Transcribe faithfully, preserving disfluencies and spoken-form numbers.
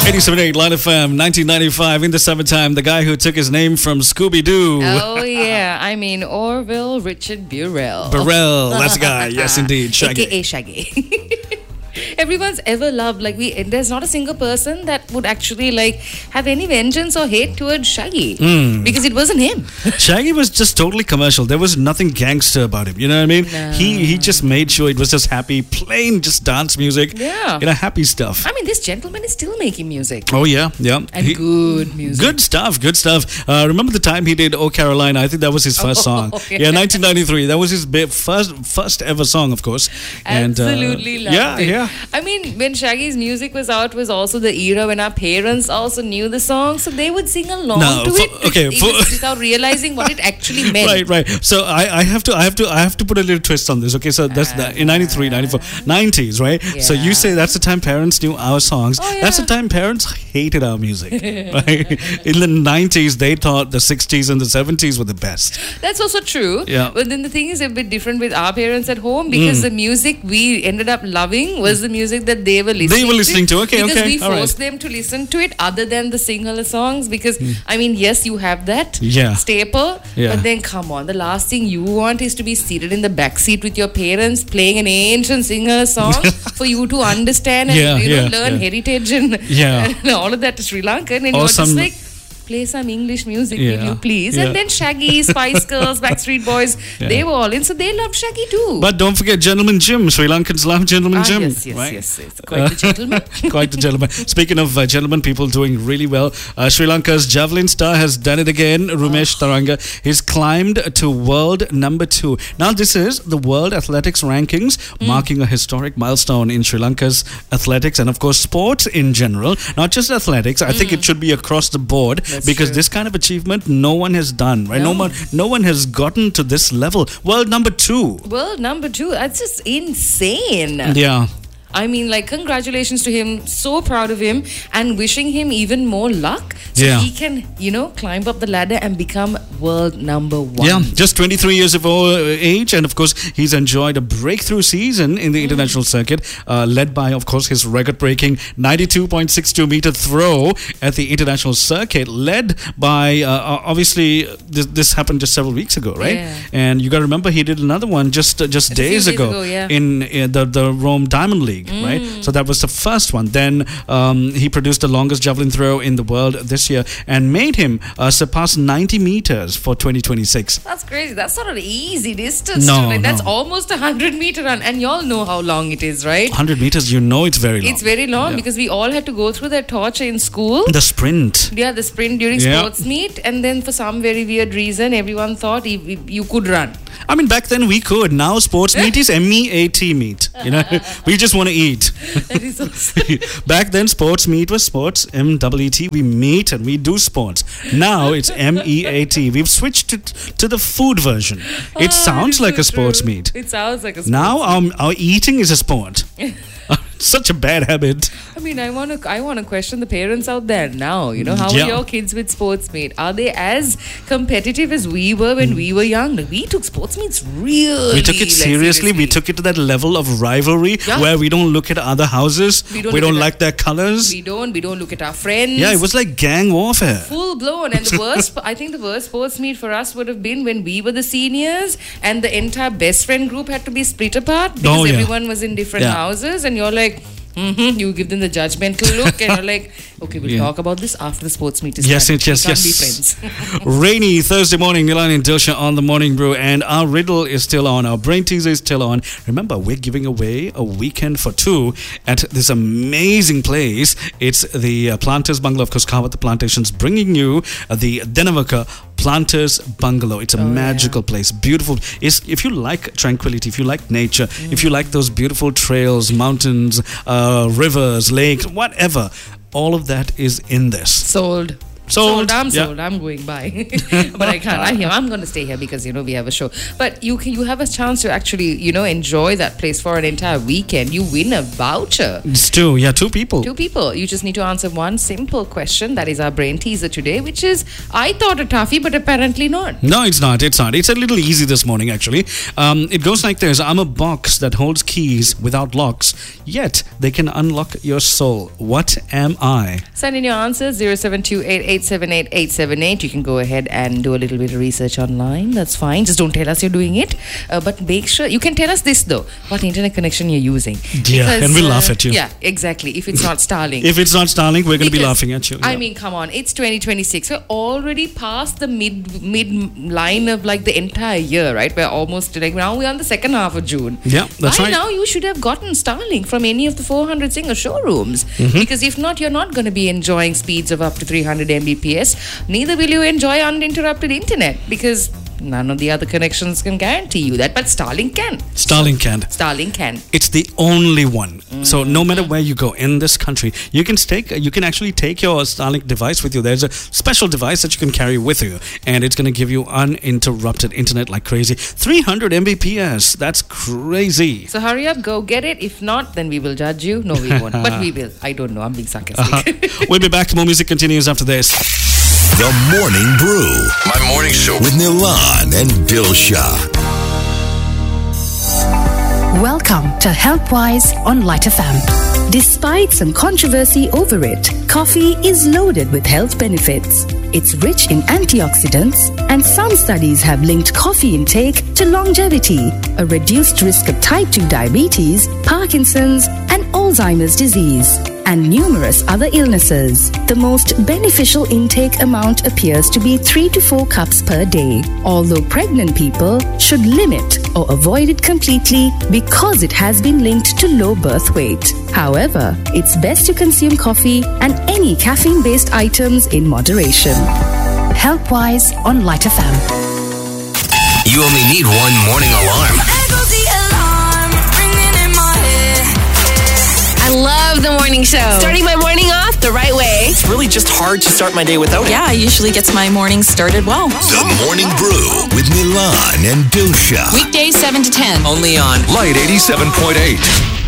eighty-seven point eight Line F M, nineteen ninety-five, in the summertime, the guy who took his name from Scooby-Doo. Oh, yeah. I mean, Orville Richard Burrell. Burrell, that's the guy. Yes, indeed. Shaggy. A K A Shaggy. Everyone's ever loved, like, we. There's not a single person that would actually, like, have any vengeance or hate towards Shaggy. Mm. Because it wasn't him. Shaggy was just totally commercial. There was nothing gangster about him. You know what I mean? No. He he just made sure it was just happy, plain just dance music. Yeah. You know, happy stuff. I mean, this gentleman is still making music. Oh, yeah, yeah. And He- good music. Good stuff, good stuff. Uh, remember the time he did "Oh Carolina"? I think that was his first Oh, song. yeah. Yeah, nineteen ninety-three. That was his bi- first first ever song, of course. And, uh, Absolutely loved yeah, it. yeah. I mean, when Shaggy's music was out was also the era when our parents also knew the song, so they would sing along No, to for- it okay, even for- without realizing what it actually meant. Right, right. So I, I have to, I have to, I have to put a little twist on this. Okay, so that's the, in ninety-three, ninety-four, nineties, right? So Yeah. you say that's the time parents knew our songs. Oh, That's the yeah. time parents hated our music. Right? In the nineties, they thought the sixties and the seventies were the best. That's also true. Yeah. But then the thing is a bit different with our parents at home because the music we ended up loving was the music that they were listening They were listening to, okay, because okay, we all right. forced them to listen to it other than the Sinhala songs because, I mean, yes, you have that Yeah. staple, Yeah. but then come on, the last thing you want is to be seated in the back seat with your parents playing an ancient Sinhala song for you to understand and Yeah, you know, yeah, learn yeah. heritage and, Yeah. and all of that to Sri Lankan and Or you're just some- like, play some English music, will Yeah, you please? yeah. And then Shaggy, Spice Girls, Backstreet Boys, Yeah. they were all in, so they loved Shaggy too. But don't forget Gentleman Jim. Sri Lankans love Gentleman ah, Jim. yes, yes, right? yes, yes, quite the gentleman. Quite the gentleman. Speaking of uh, gentlemen, people doing really well. Uh, Sri Lanka's javelin star has done it again. Rumesh Taranga. He's climbed to world number two. Now, this is the World Athletics Rankings, marking a historic milestone in Sri Lanka's athletics and, of course, sports in general. Not just athletics. I think it should be across the board That's because true. this kind of achievement no one has done. Right? No, No. one, no one has gotten to this level. World number two. World number two, that's just insane. Yeah. I mean, like, congratulations to him. So proud of him and wishing him even more luck so Yeah. he can, you know, climb up the ladder and become world number one. Yeah, just twenty-three years of o- age, and of course, he's enjoyed a breakthrough season in the international circuit, uh, led by, of course, his record-breaking ninety-two point six two meter throw at the international circuit, led by, uh, obviously, this, this happened just several weeks ago, right? Yeah. And you got to remember, he did another one just uh, just A few days days ago, ago, yeah. in, in the, the Rome Diamond League, right? So that was the first one. Then um, he produced the longest javelin throw in the world this year and made him uh, surpass ninety meters for twenty twenty-six. That's crazy. That's not an easy distance. No, to, like, That's no. almost a hundred meter run. And y'all know how long it is, right? one hundred meters, you know it's very long. It's very long Yeah. because we all had to go through that torture in school. The sprint. Yeah, the sprint during Yeah. sports meet, and then for some very weird reason, everyone thought you, you could run. I mean, back then we could. Now sports meet is M E A T meet. You know, we just want to eat. That is so Back then, sports meet was sports, M W T. We meet and we do sports. Now it's M E A T. We've switched to, to the food version. It Ah, sounds is like so a sports true. meet. It sounds like a sports Now meet. our, our eating is a sport. Such a bad habit. I mean, I want to I want to question the parents out there now. You know, how Yeah. are your kids with sports meet? Are they as competitive as we were when we were young? Like, we took sports meets really. We took it like, seriously. We took it to that level of rivalry Yeah. where we don't look at other houses. We We don't don't, look at like their colors. We don't. We don't look at our friends. Yeah, it was like gang warfare. Full blown, and the worst, I think the worst sports meet for us would have been when we were the seniors and the entire best friend group had to be split apart because Oh, yeah. everyone was in different Yeah. houses, and you're like, mm-hmm, you give them the judgmental look, and you're like, okay, we'll Yeah. talk about this after the sports meet is Yes, done. yes, yes, We can't yes. be friends. Rainy Thursday morning, Nilan and Dilsha on the Morning Brew, and our riddle is still on. Our brain teaser is still on. Remember, we're giving away a weekend for two at this amazing place. It's the uh, Planters Bungalow, of course, Kawat the Plantations, bringing you uh, the Denavaka Planters Bungalow. It's a Oh, magical place, beautiful. It's, if you like tranquility, if you like nature, if you like those beautiful trails, mountains, uh, rivers, lakes, whatever, all of that is in this. Sold. Sold. I'm Yeah. sold. I'm going by. But I can't. I'm here. I'm going to stay here because, you know, we have a show. But you can, you have a chance to actually, you know, enjoy that place for an entire weekend. You win a voucher. It's two. Yeah, two people. Two people. You just need to answer one simple question. That is our brain teaser today, which is, I thought a toughie, but apparently not. No, it's not. It's not. It's a little easy this morning, actually. Um, it goes like this. I'm a box that holds keys without locks, yet they can unlock your soul. What am I? Send in your answers, zero seven two eight eight seven eight eight seven eight. You can go ahead and do a little bit of research online. That's fine. Just don't tell us you're doing it. Uh, but make sure, you can tell us this though, what internet connection you're using. Yeah, and we'll laugh at you. Yeah, exactly. If it's not Starlink. If it's not Starlink, we're going to be Because, laughing at you. I Yeah. mean, come on, it's twenty twenty-six. We're already past the mid mid line of like the entire year, right? We're almost like now we're on the second half of June. Yeah, that's By right. now you should have gotten Starlink from any of the four hundred Singer showrooms. Mm-hmm. Because if not, you're not going to be enjoying speeds of up to three hundred megabits per second. Neither will you enjoy uninterrupted internet because none of the other connections can guarantee you that. But Starlink can. Starlink can. Starlink can. It's the only one. So no matter where you go in this country, you can take you can actually take your Starlink device with you. There's a special device that you can carry with you, and it's going to give you uninterrupted internet like crazy. three hundred megabits per second. That's crazy. So hurry up, go get it. If not, then we will judge you. No, we won't. But we will. I don't know. I'm being sarcastic. We'll be back. More music continues after this. The Morning Brew. My morning show with Nilan and Dilsha. Welcome to HealthWise on Light F M. Despite some controversy over it, coffee is loaded with health benefits. It's rich in antioxidants, and some studies have linked coffee intake to longevity, a reduced risk of type two diabetes, Parkinson's, and Alzheimer's disease, and numerous other illnesses. The most beneficial intake amount appears to be three to four cups per day, although pregnant people should limit or avoid it completely because it has been linked to low birth weight. However, it's best to consume coffee and any caffeine-based items in moderation. HealthWise on Light F M. You only need one morning alarm. I love the morning show. Starting my morning off the right way. It's really just hard to start my day without it. Yeah, it usually gets my morning started well. The Morning Brew with Nilan and Dilsha. Weekdays seven to ten. Only on Light eighty-seven point eight.